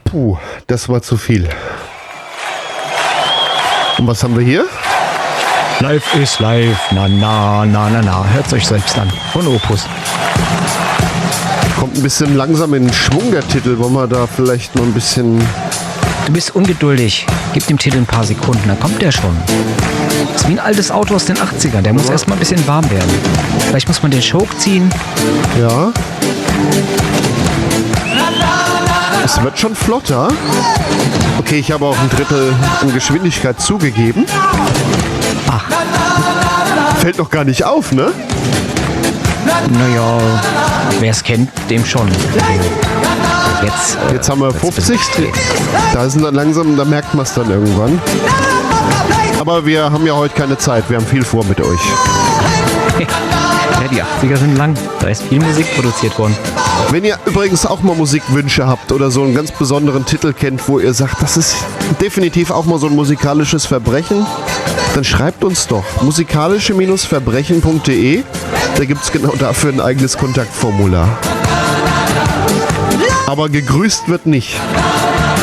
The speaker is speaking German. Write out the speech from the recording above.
Puh, das war zu viel. Und was haben wir hier? Live ist live, na na na na na. Hört's euch selbst an. Von Opus. Kommt ein bisschen langsam in Schwung, der Titel. Wollen wir da vielleicht noch ein bisschen... Du bist ungeduldig. Gib dem Titel ein paar Sekunden, dann kommt der schon. Das ist wie ein altes Auto aus den 80ern. Der muss erstmal ein bisschen warm werden. Vielleicht muss man den Choke ziehen. Ja. Es wird schon flotter. Okay, ich habe auch ein Drittel an Geschwindigkeit zugegeben. Ach. Fällt noch gar nicht auf, ne? Naja, wer es kennt, dem schon. Jetzt haben wir 50. Da ist dann langsam, da merkt man es dann irgendwann. Aber wir haben ja heute keine Zeit. Wir haben viel vor mit euch. Ja, die 80er sind lang. Da ist viel Musik produziert worden. Wenn ihr übrigens auch mal Musikwünsche habt oder so einen ganz besonderen Titel kennt, wo ihr sagt, das ist definitiv auch mal so ein musikalisches Verbrechen, dann schreibt uns doch musikalische-verbrechen.de. Da gibt es genau dafür ein eigenes Kontaktformular. Aber gegrüßt wird nicht.